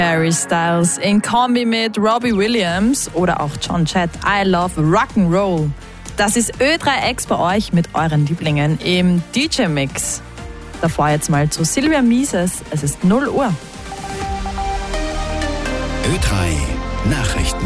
Harry Styles in Kombi mit Robbie Williams oder auch John Jett, I Love Rock'n'Roll. Das ist Ö3X bei euch mit euren Lieblingen im DJ-Mix. Davor jetzt mal zu Silvia Mises, es ist 0 Uhr. Ö3 Nachrichten.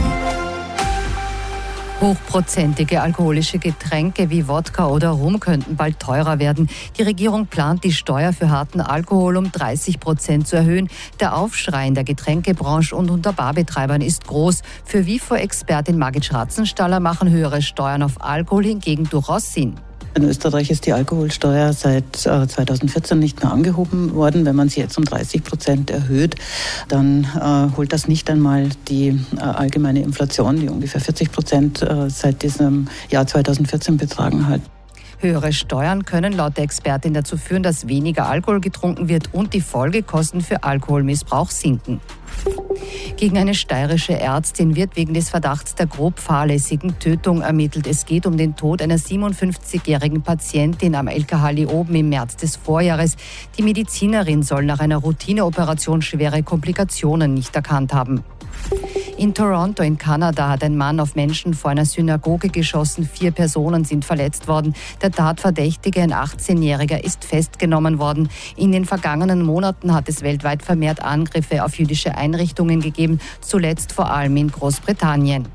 Hochprozentige alkoholische Getränke wie Wodka oder Rum könnten bald teurer werden. Die Regierung plant, die Steuer für harten Alkohol um 30% zu erhöhen. Der Aufschrei in der Getränkebranche und unter Barbetreibern ist groß. Für WIFO-Expertin Margit Schratzenstaller machen höhere Steuern auf Alkohol hingegen durchaus Sinn. In Österreich ist die Alkoholsteuer seit 2014 nicht mehr angehoben worden. Wenn man sie jetzt um 30% erhöht, dann holt das nicht einmal die allgemeine Inflation, die ungefähr 40% seit diesem Jahr 2014 betragen hat. Höhere Steuern können laut der Expertin dazu führen, dass weniger Alkohol getrunken wird und die Folgekosten für Alkoholmissbrauch sinken. Gegen eine steirische Ärztin wird wegen des Verdachts der grob fahrlässigen Tötung ermittelt. Es geht um den Tod einer 57-jährigen Patientin am LKH Leoben im März des Vorjahres. Die Medizinerin soll nach einer Routineoperation schwere Komplikationen nicht erkannt haben. In Toronto in Kanada hat ein Mann auf Menschen vor einer Synagoge geschossen. 4 Personen sind verletzt worden. Der Tatverdächtige, ein 18-Jähriger, ist festgenommen worden. In den vergangenen Monaten hat es weltweit vermehrt Angriffe auf jüdische Einrichtungen gegeben, zuletzt vor allem in Großbritannien.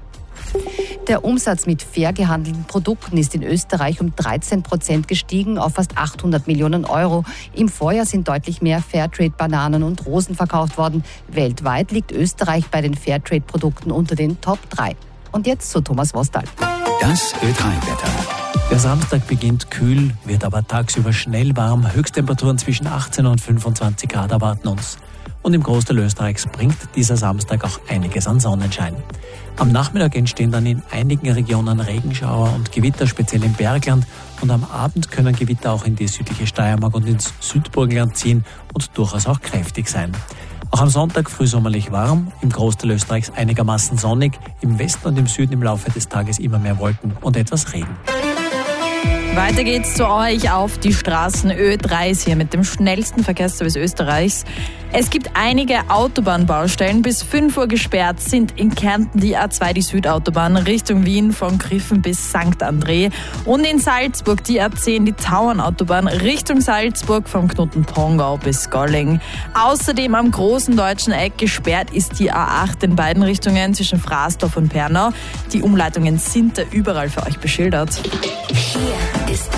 Der Umsatz mit fair gehandelten Produkten ist in Österreich um 13% gestiegen auf fast 800 Millionen Euro. Im Vorjahr sind deutlich mehr Fairtrade-Bananen und Rosen verkauft worden. Weltweit liegt Österreich bei den Fairtrade-Produkten unter den Top 3. Und jetzt zu Thomas Wostal. Das Ö3-Wetter. Der Samstag beginnt kühl, wird aber tagsüber schnell warm. Höchsttemperaturen zwischen 18 und 25 Grad erwarten uns. Und im Großteil Österreichs bringt dieser Samstag auch einiges an Sonnenschein. Am Nachmittag entstehen dann in einigen Regionen Regenschauer und Gewitter, speziell im Bergland. Und am Abend können Gewitter auch in die südliche Steiermark und ins Südburgenland ziehen und durchaus auch kräftig sein. Auch am Sonntag frühsommerlich warm, im Großteil Österreichs einigermaßen sonnig, im Westen und im Süden im Laufe des Tages immer mehr Wolken und etwas Regen. Weiter geht's zu euch auf die Straßen. Ö3 ist hier mit dem schnellsten Verkehrsservice Österreichs. Es gibt einige Autobahnbaustellen. Bis 5 Uhr gesperrt sind in Kärnten die A2, die Südautobahn, Richtung Wien von Griffen bis St. André. Und in Salzburg die A10, die Tauernautobahn, Richtung Salzburg vom Knoten Pongau bis Golling. Außerdem am großen deutschen Eck gesperrt ist die A8 in beiden Richtungen zwischen Fraßdorf und Pernau. Die Umleitungen sind da überall für euch beschildert. Hier ist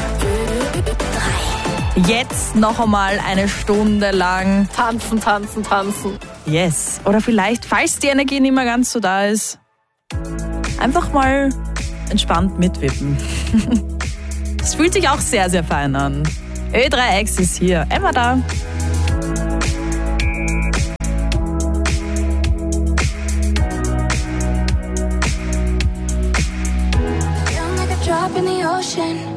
Ö3. Jetzt noch einmal eine Stunde lang Tanzen, tanzen, tanzen. Yes. Oder vielleicht, falls die Energie nicht mehr ganz so da ist, einfach mal entspannt mitwippen. Es fühlt sich auch sehr, sehr fein an. Ö3X ist hier. Immer da. Feeling like a drop in the ocean.